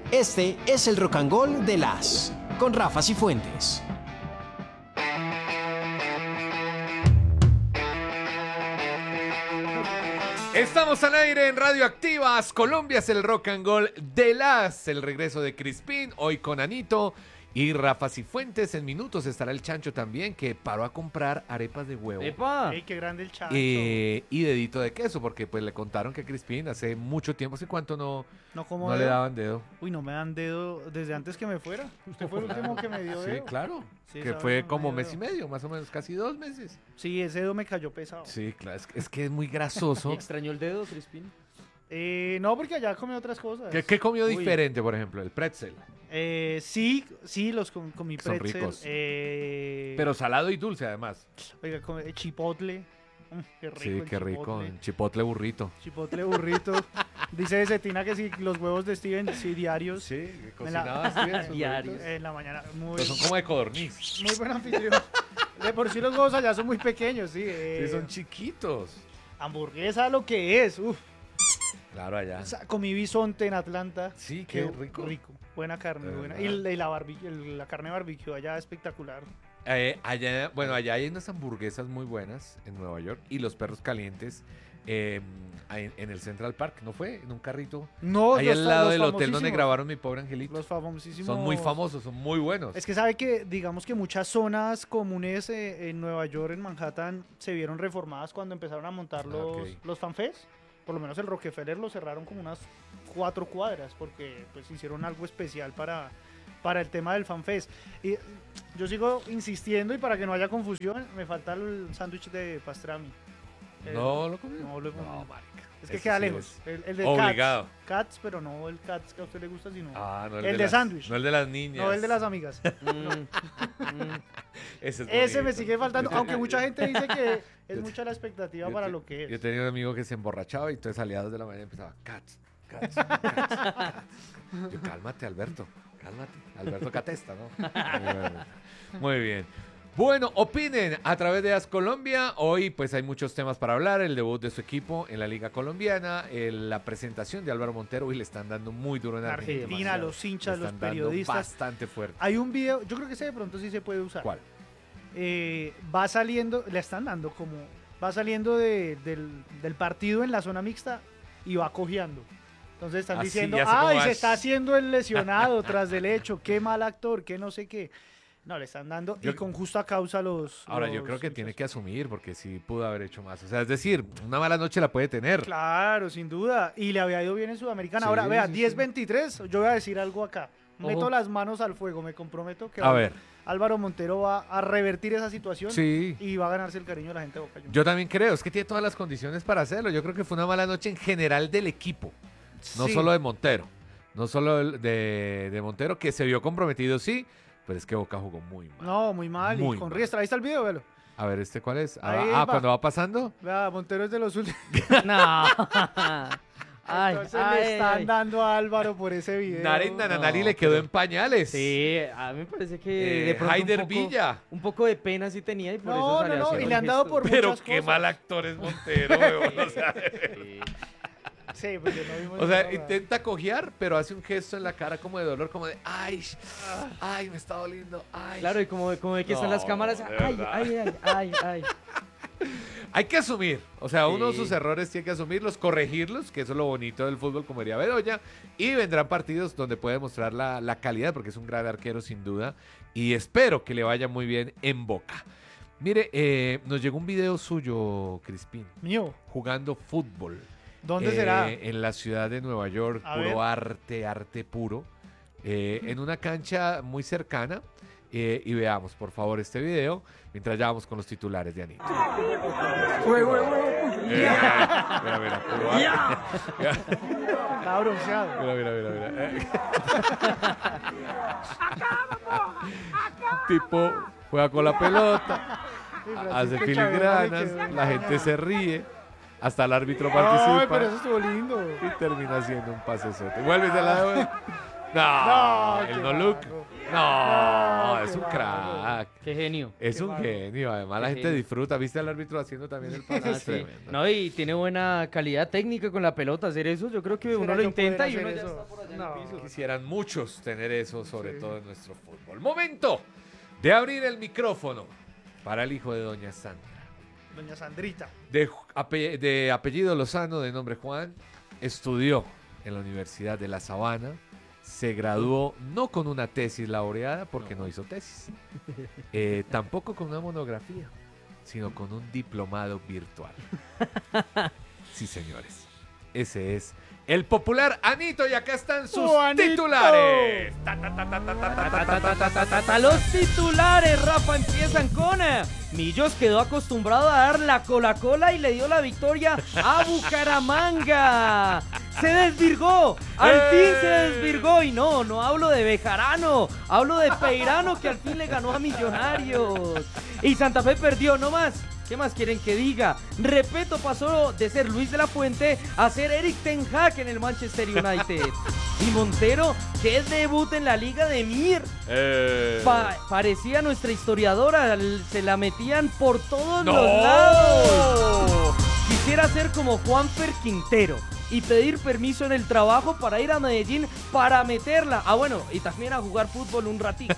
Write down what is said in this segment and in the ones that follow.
Este es el Rock and Roll de las con Rafa Cifuentes. Estamos al aire en Radioactivas. Colombia es el Rock and Roll de las. El regreso de Crispín, hoy con Anito y Rafa Cifuentes. En minutos estará el Chancho también, que paró a comprar arepas de huevo. ¡Epa! ¡Ey, qué grande el Chancho! Y dedito de queso, porque pues le contaron que Crispín hace mucho tiempo, ¿hace cuánto no como le daban dedo? Uy, no me dan dedo desde antes que me fuera. Usted fue el último que me dio Sí, dedo. claro. Sí, Que esa fue vez no como me mes dio y medio, más o menos, casi 2 meses. Sí, ese dedo me cayó pesado. Sí, claro, es que es muy grasoso. ¿Y extrañó el dedo, Crispín? No, porque allá comí otras cosas. ¿Qué comió Uy. diferente, por ejemplo? El pretzel. Sí, los comí Son pretzel. ricos. Pero salado y dulce, además. Oiga, chipotle. Qué rico. Sí, el qué rico. chipotle. En chipotle burrito. Chipotle burrito. Dice Cetina que sí, los huevos de Steven, sí, diarios. Sí, cocinabas Diarios. En la mañana. Pero son como de codorniz. Muy buen anfitrión. De por sí los huevos allá son muy pequeños, sí. Sí, son chiquitos. Hamburguesa lo que es. Uf. Claro, allá. Comí bisonte en Atlanta. Sí, qué rico. Buena carne, De buena. verdad. Y la carne barbecue allá espectacular. Allá hay unas hamburguesas muy buenas en Nueva York y los perros calientes en el Central Park, ¿no fue? En un carrito. No, Ahí al lado del hotel donde famosísimos. grabaron Mi Pobre Angelito. Los famosísimos. Son muy famosos, son muy buenos. Es que sabe que, digamos que muchas zonas comunes en Nueva York, en Manhattan, se vieron reformadas cuando empezaron a montar los fanfests. Por lo menos el Rockefeller lo cerraron como unas 4 cuadras porque pues hicieron algo especial para el tema del fanfest. Y yo sigo insistiendo y para que no haya confusión, me falta el sándwich de pastrami. ¿No lo comió? No lo he comido. No, marica. Es que Ese queda sí lejos. es El de obligado. Cats, pero no el Cats que a usted le gusta, sino No, el de sándwich. No el de las niñas. No el de las amigas. Ese es Ese me bonito. sigue faltando, aunque mucha gente dice que es Yo- mucha la expectativa para lo que Yo es. tenía un amigo que se emborrachaba y entonces salía a 2 de la mañana y empezaba, Cats, Cats, Cats, Cats. Yo, cálmate, Alberto, cálmate. Alberto Catesta, ¿no? Muy bien. Bueno, opinen a través de As Colombia. Hoy pues hay muchos temas para hablar. El debut de su equipo en la Liga Colombiana, la presentación de Álvaro Montero. Hoy le están dando muy duro en Argentina. Argentina, los hinchas, Le los están dando periodistas. bastante fuerte. Hay un video, yo creo que ese de pronto sí se puede usar. ¿Cuál? Va saliendo, le están dando como, va saliendo del partido en la zona mixta y va cojeando. Entonces están Así, diciendo, ya sé cómo ay, va. se está haciendo el lesionado tras del hecho, qué mal actor, qué no sé qué. No, le están dando Yo- y con justa causa Ahora, yo creo que tiene que asumir porque sí pudo haber hecho más. O sea, es decir, una mala noche la puede tener. Claro, sin duda. Y le había ido bien en Sudamericana. Sí, Ahora, vea, sí, 10-23, yo voy a decir algo acá. Meto Ojo. las manos al fuego, me comprometo que A ver. Álvaro Montero va a revertir esa situación Sí. y va a ganarse el cariño de la gente de Boca Juniors. Yo también creo, es que tiene todas las condiciones para hacerlo. Yo creo que fue una mala noche en general del equipo, no Sí. solo de Montero. No solo de Montero, que se vio comprometido, sí, pero es que Boca jugó muy mal. No, muy mal. Muy y con mal. Riestra. Ahí está el video, velo. A ver, ¿este cuál es? Ahí va. Cuando va pasando. Vea, Montero es de los últimos. No. Ay, Entonces ay, le están ay. dando a Álvaro por ese video. Naren Nananari No, le quedó pero- en pañales. Sí, a mí me parece que de pronto Haider un poco, Villa. un poco de pena sí tenía y por eso No, salió no, haciendo y el le han dado gesto. por Pero muchas qué cosas. mal actor es Montero, weón, o sea, Sí. Sí, porque no vimos o sea, nada. intenta cojear, pero hace un gesto en la cara como de dolor, como de, ay, me está doliendo, ay. Claro, y como de que están las No, cámaras, de ay, verdad. ay. Hay que asumir, o sea, uno de Sí. sus errores tiene que asumirlos, corregirlos, que eso es lo bonito del fútbol, como diría Bedoya, y vendrán partidos donde puede mostrar la calidad, porque es un gran arquero sin duda, y espero que le vaya muy bien en Boca. Mire, nos llegó un video suyo, Crispín, Mío, jugando fútbol. ¿dónde será? En la ciudad de Nueva York, A puro ver. arte puro, en una cancha muy cercana. Y veamos, por favor, este video, mientras ya vamos con los titulares de Anito. Mira, puro arte. Está bronceado. Mira. Tipo, juega con la pelota, Sí, hace Francisco filigranas, Chavira le quedó la gente engañado. se ríe, hasta el árbitro Ay, participa. pero eso estuvo lindo. Y termina haciendo un pasesote. Vuelves a la de... No, No, el qué no look. malo. No, No, es qué un malo. crack. Qué genio. Es Qué un malo. genio. Además, la Qué gente genio. disfruta. ¿Viste al árbitro haciendo también el pase? Ah, Es sí. tremendo. No, y tiene buena calidad técnica con la pelota. Hacer eso, yo creo que ¿Será uno lo yo poder intenta y hacer uno ya eso? está por allá. No. Quisieran muchos tener eso, sobre todo en nuestro fútbol. Momento de abrir el micrófono para el hijo de doña Sandra. Doña Sandrita. De apellido Lozano, de nombre Juan, estudió en la Universidad de La Sabana, se graduó no con una tesis laureada, porque no hizo tesis, tampoco con una monografía, sino con un diplomado virtual. Sí, señores, ese es el popular Anito, y acá están sus titulares. Los titulares, Rafa, empiezan con Millos quedó acostumbrado a dar la cola y le dio la victoria a Bucaramanga. Se desvirgó, al fin se desvirgó, y no hablo de Bejarano, hablo de Peirano, que al fin le ganó a Millonarios. Y Santa Fe perdió, no más. ¿Qué más quieren que diga? Repeto, pasó de ser Luis de la Fuente a ser Eric Ten Hag en el Manchester United. Y Montero, qué debut en la Liga de Mir. Parecía nuestra historiadora, se la metían por todos los lados. Quisiera ser como Juanfer Quintero y pedir permiso en el trabajo para ir a Medellín para meterla. Ah, bueno, y también a jugar fútbol un ratito.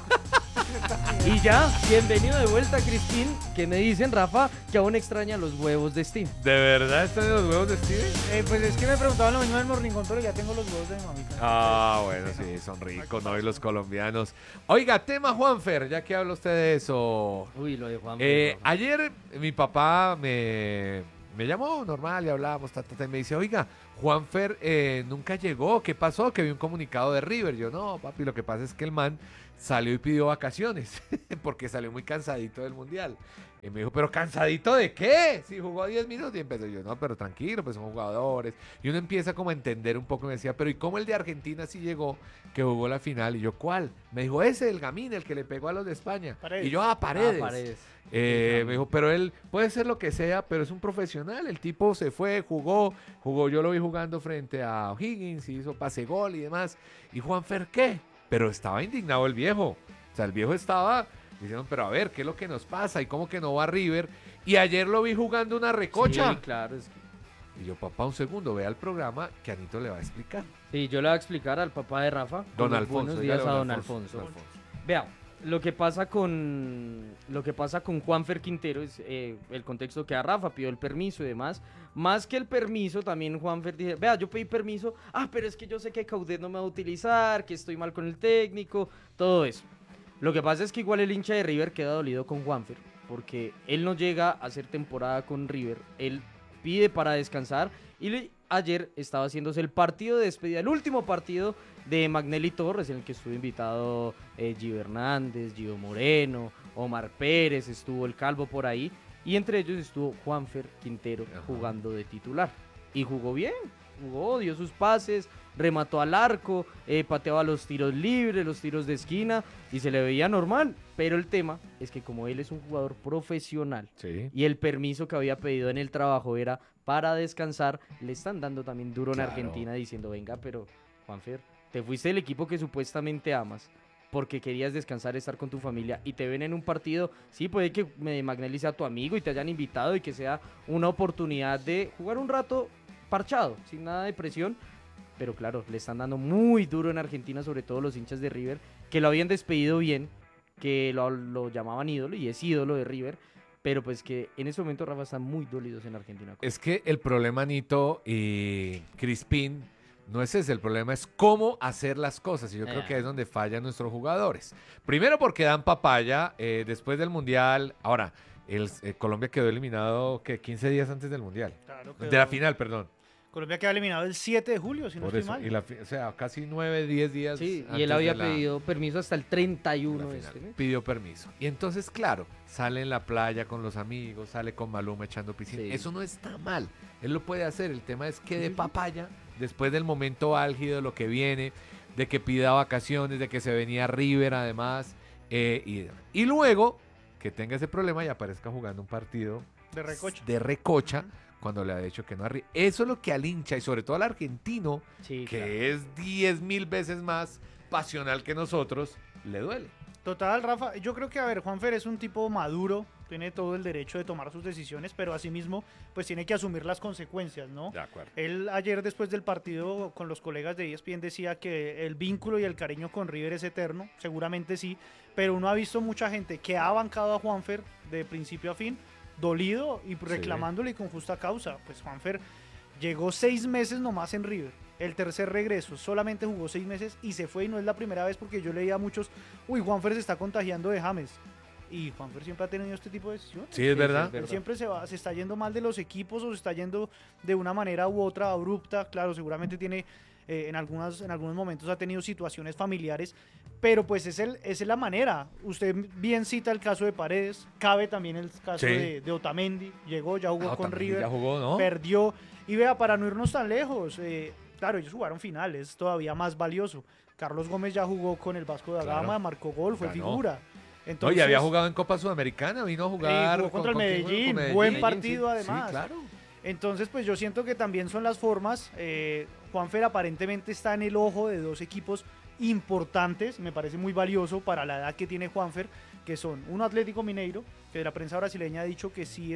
Y ya, bienvenido de vuelta, Crispín, que me dicen, Rafa, que aún extraña los huevos de Steve. ¿De verdad están los huevos de Steve? Pues es que me preguntaban lo mismo del Morning Control y ya tengo los huevos de mi mamita. Ah, bueno, sí, son ricos, ¿no? Y los colombianos. Oiga, tema Juanfer, ya que habla usted de eso. Uy, lo de Juanfer. Ayer mi papá me llamó normal y hablábamos, y me dice, oiga, Juanfer nunca llegó, ¿qué pasó? Que vi un comunicado de River. Yo, no, papi, lo que pasa es que el man salió y pidió vacaciones, porque salió muy cansadito del Mundial. Y me dijo, ¿pero cansadito de qué? Si jugó 10 minutos. Y empezó yo, no, pero tranquilo, pues son jugadores. Y uno empieza como a entender un poco, y me decía, pero ¿y cómo el de Argentina sí llegó, que jugó la final? Y yo, ¿cuál? Me dijo, ese, el Gamín, el que le pegó a los de España. Paredes. Y yo, Paredes. Paredes. Me dijo, pero él puede ser lo que sea, pero es un profesional. El tipo se fue, jugó, yo lo vi jugando frente a O'Higgins, hizo pase gol y demás. ¿Y Juanfer qué? Pero estaba indignado el viejo. O sea, el viejo estaba diciendo, pero a ver, ¿qué es lo que nos pasa? ¿Y cómo que no va a River? Y ayer lo vi jugando una recocha. Sí, claro. Y yo, papá, un segundo, vea el programa que Anito le va a explicar. Sí, yo le voy a explicar al papá de Rafa. Don Alfonso. Buenos días a don Alfonso. Vea, lo que pasa con Juanfer Quintero es el contexto que a Rafa pidió el permiso y demás. Más que el permiso, también Juanfer dice, vea, yo pedí permiso, pero es que yo sé que Caudet no me va a utilizar, que estoy mal con el técnico, todo eso. Lo que pasa es que igual el hincha de River queda dolido con Juanfer, porque él no llega a hacer temporada con River, él pide para descansar, y ayer estaba haciéndose el partido de despedida, el último partido de Magnelli Torres, en el que estuvo invitado Gio Hernández, Gio Moreno, Omar Pérez, estuvo el Calvo por ahí, y entre ellos estuvo Juanfer Quintero jugando de titular. Y jugó bien, dio sus pases, remató al arco, pateaba los tiros libres, los tiros de esquina, y se le veía normal. Pero el tema es que como él es un jugador profesional, sí, y el permiso que había pedido en el trabajo era para descansar, le están dando también duro en Argentina diciendo, venga, pero Juanfer, te fuiste del equipo que supuestamente amas, porque querías descansar, estar con tu familia, y te ven en un partido, sí, puede que Magnelli sea tu amigo y te hayan invitado y que sea una oportunidad de jugar un rato parchado, sin nada de presión, pero claro, le están dando muy duro en Argentina, sobre todo los hinchas de River, que lo habían despedido bien, que lo llamaban ídolo, y es ídolo de River, pero pues que en ese momento, Rafa, están muy dolidos en Argentina. Es que el problema, Anito y Crispín, no es ese, el problema es cómo hacer las cosas, y yo creo que es donde fallan nuestros jugadores. Primero porque dan papaya después del Mundial. Ahora, Colombia quedó eliminado, ¿qué? 15 días antes del Mundial. Claro, De la final, perdón. Colombia queda eliminado el 7 de julio, si no Por estoy eso, mal. o sea, casi 9, 10 días Sí, y antes él había de la- pedido permiso hasta el 31 la de final. este mes. Pidió permiso. Y entonces, claro, sale en la playa con los amigos, sale con Maluma echando piscina. Sí. Eso no está mal. Él lo puede hacer. El tema es que de papaya, después del momento álgido de lo que viene, de que pida vacaciones, de que se venía a River además, y luego que tenga ese problema y aparezca jugando un partido De recocha. cuando le ha dicho que no arriba. Eso es lo que al hincha y sobre todo al argentino, Sí, que claro. es 10.000 veces más pasional que nosotros, le duele. Total, Rafa, yo creo que, a ver, Juanfer es un tipo maduro, tiene todo el derecho de tomar sus decisiones, pero asimismo, pues tiene que asumir las consecuencias, ¿no? De acuerdo. Él ayer, después del partido con los colegas de ESPN, decía que el vínculo y el cariño con River es eterno, seguramente sí, pero uno ha visto mucha gente que ha bancado a Juanfer de principio a fin, dolido y reclamándole con justa causa. Pues Juanfer llegó 6 meses nomás en River. El tercer regreso, solamente jugó 6 meses y se fue, y no es la primera vez, porque yo leía a muchos, Juanfer se está contagiando de James. Y Juanfer siempre ha tenido este tipo de decisiones. Sí, es verdad. Él siempre se está yendo mal de los equipos, o se está yendo de una manera u otra abrupta. Claro, seguramente tiene, en algunos momentos ha tenido situaciones familiares, pero pues esa es la manera. Usted bien cita el caso de Paredes, cabe también el caso de Otamendi. Llegó, ya jugó con River, ya jugó, ¿no? perdió. Y vea, para no irnos tan lejos, claro, ellos jugaron finales, todavía más valioso. Carlos Gómez ya jugó con el Vasco da Gama, marcó gol, fue figura. Entonces, y había jugado en Copa Sudamericana, vino a jugar jugó contra el Medellín, buen partido además. Sí, claro. Entonces, pues yo siento que también son las formas. Juanfer aparentemente está en el ojo de 2 equipos importantes, me parece muy valioso para la edad que tiene Juanfer, que son un Atlético Mineiro, que la prensa brasileña ha dicho que sí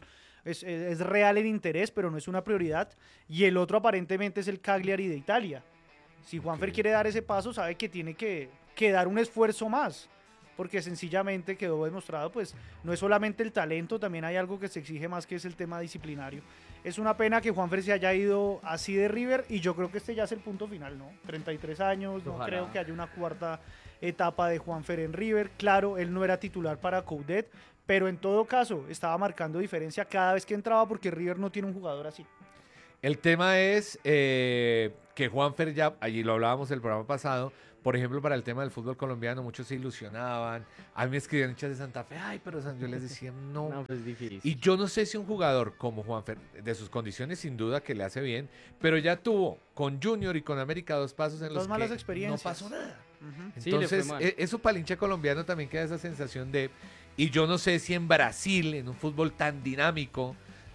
es real el interés, pero no es una prioridad, y el otro aparentemente es el Cagliari de Italia. Si Juanfer quiere dar ese paso, sabe que tiene que dar un esfuerzo más, porque sencillamente quedó demostrado, pues no es solamente el talento, también hay algo que se exige más, que es el tema disciplinario. Es una pena que Juanfer se haya ido así de River, y yo creo que este ya es el punto final, ¿no? 33 años, no creo que haya una cuarta etapa de Juanfer en River. Claro, él no era titular para Coudet, pero en todo caso estaba marcando diferencia cada vez que entraba, porque River no tiene un jugador así. El tema es que Juanfer ya, allí lo hablábamos el programa pasado, por ejemplo, para el tema del fútbol colombiano, muchos se ilusionaban. A mí me escribían hinchas de Santa Fe, pero yo les decía, no. No, pues difícil. Y yo no sé si un jugador como Juanfer, de sus condiciones sin duda que le hace bien, pero ya tuvo con Junior y con América 2 pasos en los malas que experiencias. No pasó nada. Entonces, sí, eso para el hincha colombiano también queda esa sensación de... Y yo no sé si en Brasil, en un fútbol tan dinámico,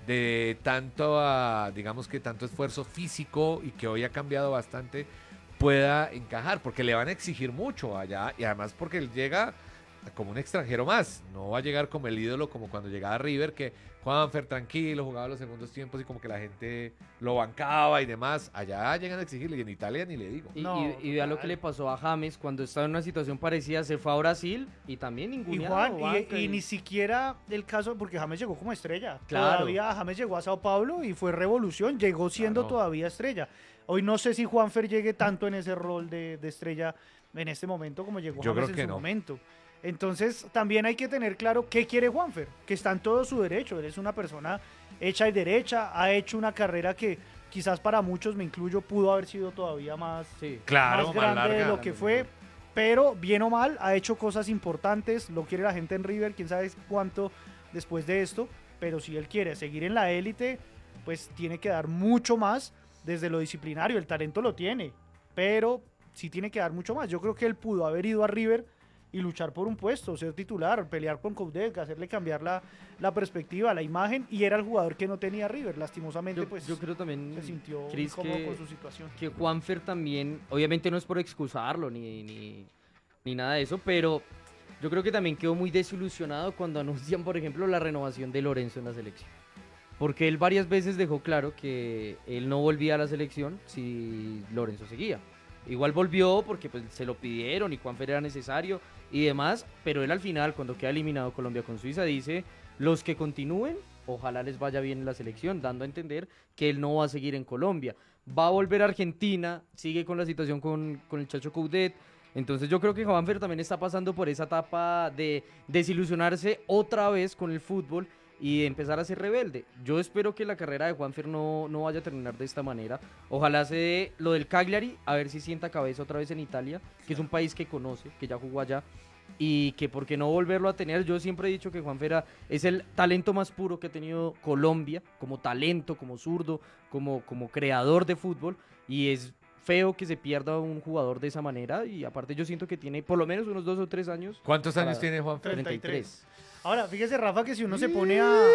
de tanto, digamos que tanto esfuerzo físico, y que hoy ha cambiado bastante, pueda encajar, porque le van a exigir mucho allá, y además porque él llega como un extranjero más, no va a llegar como el ídolo como cuando llegaba a River, que Juanfer tranquilo, jugaba los segundos tiempos y como que la gente lo bancaba y demás. Allá llegan a exigirle, y en Italia ni le digo. Y vea lo que le pasó a James cuando estaba en una situación parecida, se fue a Brasil y también ninguneado. Y ni siquiera el caso, porque James llegó como estrella. Claro. Todavía James llegó a Sao Paulo y fue revolución, llegó siendo todavía estrella. Hoy no sé si Juanfer llegue tanto en ese rol de estrella en este momento como llegó James en su momento. Entonces también hay que tener claro qué quiere Juanfer, que está en todo su derecho. Él es una persona hecha y derecha, ha hecho una carrera que quizás para muchos, me incluyo, pudo haber sido todavía más grande larga de lo que fue, pero bien o mal ha hecho cosas importantes. Lo quiere la gente en River, quién sabe cuánto después de esto, pero si él quiere seguir en la élite, pues tiene que dar mucho más desde lo disciplinario. El talento lo tiene, pero sí tiene que dar mucho más. Yo creo que él pudo haber ido a River y luchar por un puesto, ser titular, pelear con Coudet, hacerle cambiar la perspectiva, la imagen, y era el jugador que no tenía River. Lastimosamente, yo creo también, se sintió Chris, incómodo con su situación. Que Juanfer también, obviamente no es por excusarlo ni nada de eso, pero yo creo que también quedó muy desilusionado cuando anuncian, por ejemplo, la renovación de Lorenzo en la selección. Porque él varias veces dejó claro que él no volvía a la selección si Lorenzo seguía. Igual volvió porque pues, se lo pidieron y Juanfer era necesario y demás, pero él al final, cuando queda eliminado Colombia con Suiza, dice: los que continúen, ojalá les vaya bien en la selección, dando a entender que él no va a seguir en Colombia. Va a volver a Argentina, sigue con la situación con el Chacho Coudet. Entonces yo creo que Juanfer también está pasando por esa etapa de desilusionarse otra vez con el fútbol y empezar a ser rebelde. Yo espero que la carrera de Juanfer no vaya a terminar de esta manera. Ojalá se dé lo del Cagliari, a ver si sienta cabeza otra vez en Italia, que es un país que conoce, que ya jugó allá, y que por qué no volverlo a tener. Yo siempre he dicho que Juanfer es el talento más puro que ha tenido Colombia, como talento, como zurdo, como creador de fútbol, y es feo que se pierda un jugador de esa manera, y aparte yo siento que tiene por lo menos unos 2 o 3 años. ¿Cuántos años tiene Juanfer? 33. Ahora, fíjese, Rafa, que si uno se pone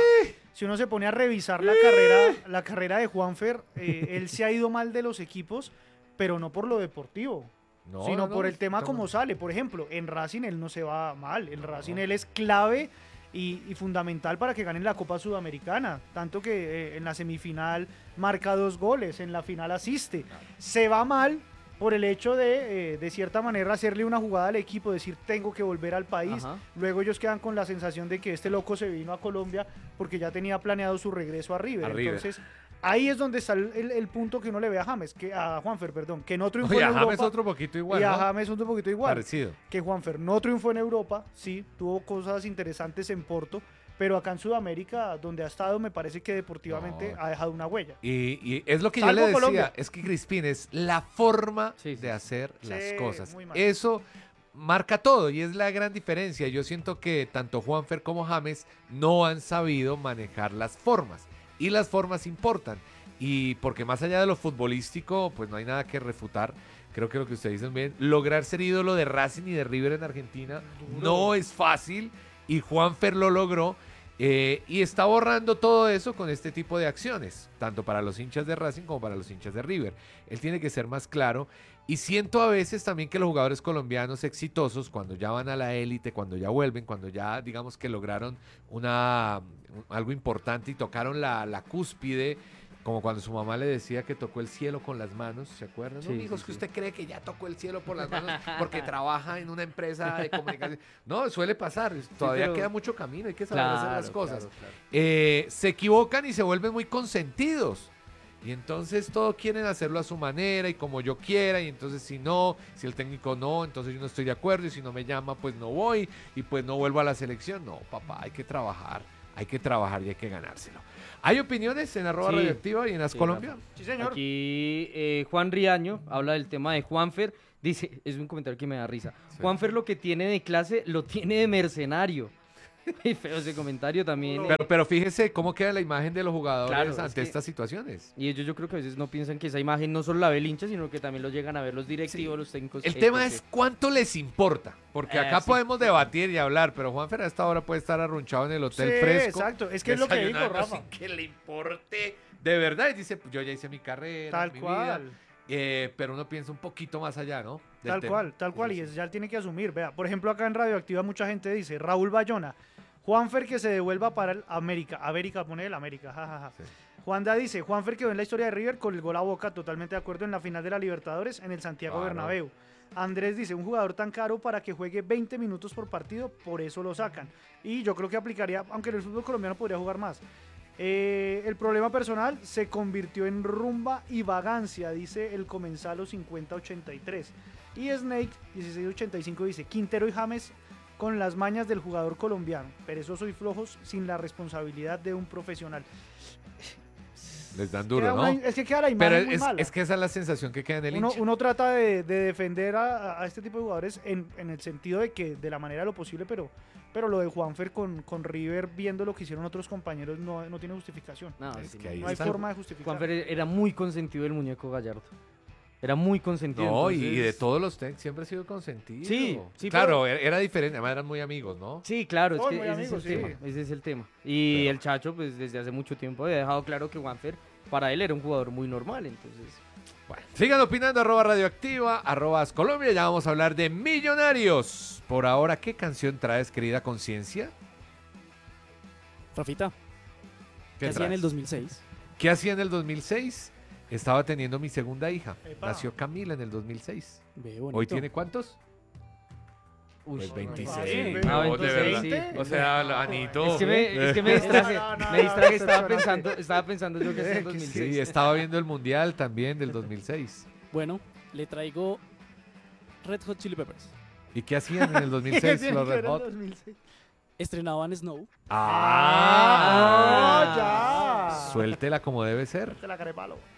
a revisar la carrera de Juanfer, él se ha ido mal de los equipos, pero no por lo deportivo. sino por el tema como sale. Por ejemplo, en Racing él no se va mal. En Racing él es clave y fundamental para que ganen la Copa Sudamericana. Tanto que en la semifinal marca 2 goles, en la final asiste. Se va mal por el hecho de cierta manera, hacerle una jugada al equipo, decir, tengo que volver al país. Ajá. Luego ellos quedan con la sensación de que este loco se vino a Colombia porque ya tenía planeado su regreso a River. Entonces, ahí es donde está el punto que uno le ve a Juanfer, que no triunfó en Europa. James otro poquito igual, y a ¿no? James otro poquito igual. Parecido. Que Juanfer no triunfó en Europa, sí, tuvo cosas interesantes en Porto, pero acá en Sudamérica, donde ha estado, me parece que deportivamente ha dejado una huella. Y es lo que yo Salvo le decía, Colombia. es que Crispín es la forma Sí. de hacer las cosas. muy mal. Eso marca todo y es la gran diferencia. Yo siento que tanto Juanfer como James no han sabido manejar las formas y las formas importan. Y porque más allá de lo futbolístico, pues no hay nada que refutar. Creo que lo que ustedes dicen bien, lograr ser ídolo de Racing y de River en Argentina no es fácil y Juanfer lo logró. Y está borrando todo eso con este tipo de acciones, tanto para los hinchas de Racing como para los hinchas de River. Él tiene que ser más claro y siento a veces también que los jugadores colombianos exitosos, cuando ya van a la élite, cuando ya vuelven, cuando ya digamos que lograron algo importante y tocaron la cúspide, como cuando su mamá le decía que tocó el cielo con las manos, ¿se acuerdan? Sí, No, mijos, sí, que sí. usted cree que ya tocó el cielo por las manos porque trabaja en una empresa de comunicación. No, suele pasar, todavía pero- queda mucho camino, hay que saber hacer las Claro, cosas. claro, claro. Se equivocan y se vuelven muy consentidos. Y entonces todos quieren hacerlo a su manera y como yo quiera. Y entonces si el técnico no, entonces yo no estoy de acuerdo. Y si no me llama, pues no voy. Y pues no vuelvo a la selección. No, papá, hay que trabajar y hay que ganárselo. ¿Hay opiniones en @ Sí. radioactiva y en As Sí, Colombia? Rafa. Sí, señor. Aquí Juan Riaño habla del tema de Juanfer. Dice, es un comentario que me da risa. Sí. Juanfer lo que tiene de clase lo tiene de mercenario. Y feo ese comentario también. Pero fíjese cómo queda la imagen de los jugadores Claro, es ante que- estas situaciones. Y ellos yo creo que a veces no piensan que esa imagen no solo la ve el hincha, sino que también lo llegan a ver los directivos, los técnicos. El tema etc. es cuánto les importa, porque acá Sí. podemos debatir y hablar, pero Juanfer a esta hora puede estar arrunchado en el hotel Sí, fresco. exacto. Es que es lo que digo, desayunando Rafa. sin que le importe de verdad. Y dice, yo ya hice mi carrera, Tal mi cual. vida. Pero uno piensa un poquito más allá, ¿no? Del Tal tema. cual, tal cual, y ya tiene que asumir. Vea, por ejemplo, acá en Radioactiva mucha gente dice, Raúl Bayona, Juanfer que se devuelva para el América. Pone el América, jajaja. Sí. Juanda dice, Juanfer quedó en la historia de River con el gol a Boca, totalmente de acuerdo, en la final de la Libertadores en el Santiago Claro. Bernabéu. Andrés dice, un jugador tan caro para que juegue 20 minutos por partido, por eso lo sacan. Y yo creo que aplicaría, aunque en el fútbol colombiano podría jugar más. El problema personal se convirtió en rumba y vagancia, dice el Comensalo 5083. Y Snake 1685 dice, Quintero y James con las mañas del jugador colombiano, perezosos y flojos sin la responsabilidad de un profesional. Les dan duro, Queda ¿no? es que queda la imagen Pero muy mala. es que esa es la sensación que queda en el hincha. Uno trata de defender a este tipo de jugadores en el sentido de que de la manera de lo posible, pero lo de Juanfer con River, viendo lo que hicieron otros compañeros, no tiene justificación. No, Es sí, que ahí No hay está. forma de justificar. Juanfer era muy consentido del muñeco Gallardo. Era muy consentido. No, y entonces- de todos los técnicos siempre ha sido consentido. Sí, sí, Claro, pero- era diferente, además eran muy amigos, ¿no? Sí, claro, es Son que muy ese amigos, es el sí. tema. Ese es el tema. Y Pero- el Chacho, pues desde hace mucho tiempo había dejado claro que Juanfer, para él era un jugador muy normal, entonces. Bueno, sigan opinando, @ radioactiva, @ Ascolombia. Ya vamos a hablar de Millonarios. Por ahora, ¿qué canción traes, querida conciencia? Rafita, ¿qué hacía en traes? el 2006? ¿Qué hacía en el 2006? Estaba teniendo mi segunda hija. Epa. Nació Camila en el 2006. Ve, bonito. ¿Hoy tiene cuántos? Uy, Pues no, 26. fácil, No, ve. Ah, de 26, verdad. sí. O sea, Anito. Es que me distraje, No, me distraje, estaba decepcionante. pensando yo que hacía en Que sí. 2006. Sí, estaba viendo el Mundial también del 2006. Bueno, le traigo Red Hot Chili Peppers. ¿Y qué hacían en el 2006 Tiene los que ver Red en Hot? 2006. Estrenaban Snow. ¡Ah! ¡Ah! Ya! Suéltela como debe ser. Te la carepalo.